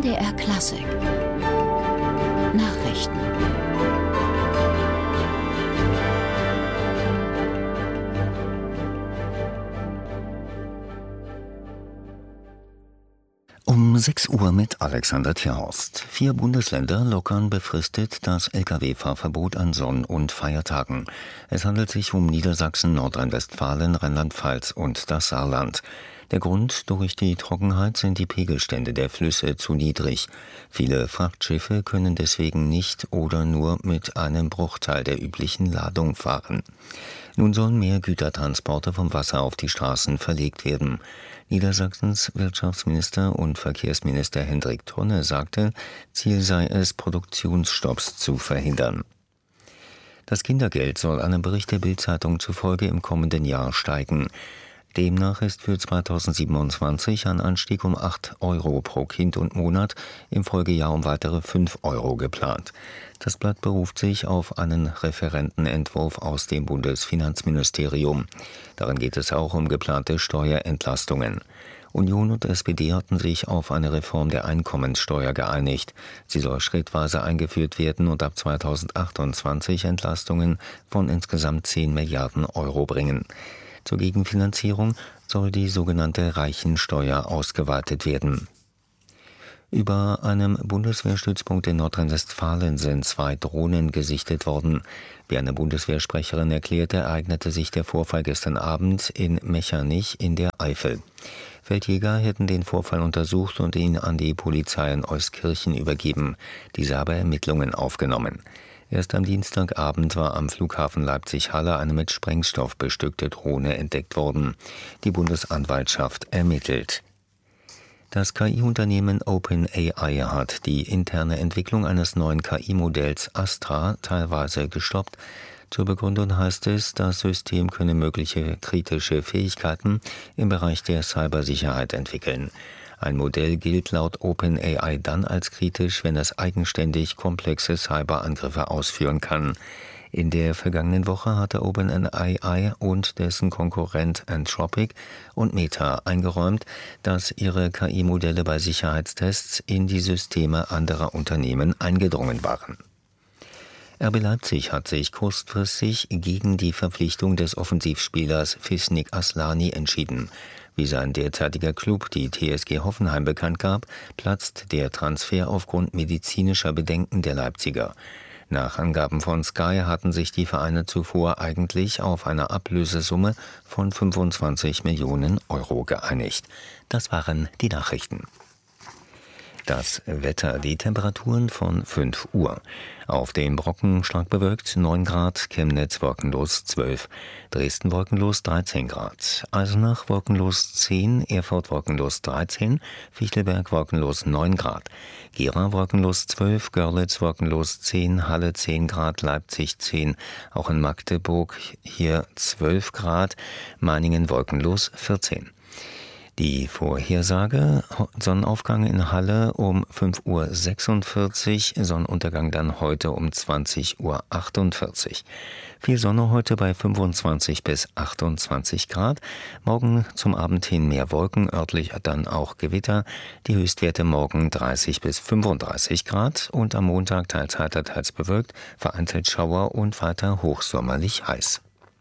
MDR Klassik Nachrichten. Um 6 Uhr mit Alexander Tierhorst. 4 Bundesländer lockern befristet das Lkw-Fahrverbot an Sonn- und Feiertagen. Es handelt sich um Niedersachsen, Nordrhein-Westfalen, Rheinland-Pfalz und das Saarland. Der Grund: durch die Trockenheit sind die Pegelstände der Flüsse zu niedrig. Viele Frachtschiffe können deswegen nicht oder nur mit einem Bruchteil der üblichen Ladung fahren. Nun sollen mehr Gütertransporte vom Wasser auf die Straßen verlegt werden. Niedersachsens Wirtschaftsminister und Verkehrsminister Hendrik Tonne sagte, Ziel sei es, Produktionsstopps zu verhindern. Das Kindergeld soll einem Bericht der Bild-Zeitung zufolge im kommenden Jahr steigen. Demnach ist für 2027 ein Anstieg um 8 Euro pro Kind und Monat, im Folgejahr um weitere 5 Euro geplant. Das Blatt beruft sich auf einen Referentenentwurf aus dem Bundesfinanzministerium. Darin geht es auch um geplante Steuerentlastungen. Union und SPD hatten sich auf eine Reform der Einkommenssteuer geeinigt. Sie soll schrittweise eingeführt werden und ab 2028 Entlastungen von insgesamt 10 Milliarden Euro bringen. Zur Gegenfinanzierung soll die sogenannte Reichensteuer ausgeweitet werden. Über einem Bundeswehrstützpunkt in Nordrhein-Westfalen sind 2 Drohnen gesichtet worden. Wie eine Bundeswehrsprecherin erklärte, ereignete sich der Vorfall gestern Abend in Mechernich in der Eifel. Feldjäger hätten den Vorfall untersucht und ihn an die Polizei in Euskirchen übergeben. Diese habe Ermittlungen aufgenommen. Erst am Dienstagabend war am Flughafen Leipzig-Halle eine mit Sprengstoff bestückte Drohne entdeckt worden. Die Bundesanwaltschaft ermittelt. Das KI-Unternehmen OpenAI hat die interne Entwicklung eines neuen KI-Modells Astra teilweise gestoppt. Zur Begründung heißt es, das System könne mögliche kritische Fähigkeiten im Bereich der Cybersicherheit entwickeln. Ein Modell gilt laut OpenAI dann als kritisch, wenn es eigenständig komplexe Cyberangriffe ausführen kann. In der vergangenen Woche hatte OpenAI und dessen Konkurrent Anthropic und Meta eingeräumt, dass ihre KI-Modelle bei Sicherheitstests in die Systeme anderer Unternehmen eingedrungen waren. RB Leipzig hat sich kurzfristig gegen die Verpflichtung des Offensivspielers Fisnik Aslani entschieden. Wie sein derzeitiger Klub, die TSG Hoffenheim, bekannt gab, platzt der Transfer aufgrund medizinischer Bedenken der Leipziger. Nach Angaben von Sky hatten sich die Vereine zuvor eigentlich auf eine Ablösesumme von 25 Millionen Euro geeinigt. Das waren die Nachrichten. Das Wetter: die Temperaturen von 5 Uhr. Auf dem Brocken stark bewölkt 9 Grad, Chemnitz wolkenlos 12, Dresden wolkenlos 13 Grad, Eisenach wolkenlos 10, Erfurt wolkenlos 13, Fichtelberg wolkenlos 9 Grad, Gera wolkenlos 12, Görlitz wolkenlos 10, Halle 10 Grad, Leipzig 10, auch in Magdeburg hier 12 Grad, Meiningen wolkenlos 14. Die Vorhersage: Sonnenaufgang in Halle um 5:46 Uhr, Sonnenuntergang dann heute um 20:48 Uhr. Viel Sonne heute bei 25 bis 28 Grad. Morgen zum Abend hin mehr Wolken, örtlich dann auch Gewitter. Die Höchstwerte morgen 30 bis 35 Grad und am Montag teils heiter, teils bewölkt, vereinzelt Schauer und weiter hochsommerlich heiß.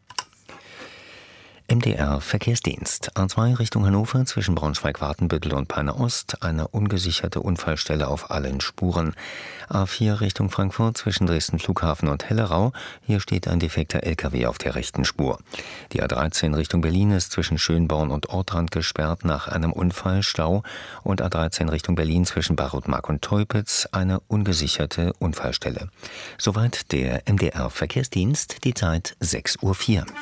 MDR Verkehrsdienst. A2 Richtung Hannover zwischen Braunschweig-Watenbüttel und Peine Ost, eine ungesicherte Unfallstelle auf allen Spuren. A4 Richtung Frankfurt zwischen Dresden Flughafen und Hellerau, hier steht ein defekter LKW auf der rechten Spur. Die A13 Richtung Berlin ist zwischen Schönborn und Ortrand gesperrt nach einem Unfall, Stau, und A13 Richtung Berlin zwischen Barotmark und Teupitz, eine ungesicherte Unfallstelle. Soweit der MDR Verkehrsdienst, die Zeit 6:04 Uhr.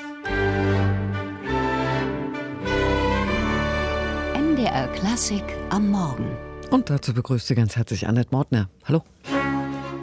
MDR Klassik am Morgen. Und dazu begrüßt Sie ganz herzlich Annette Mautner. Hallo.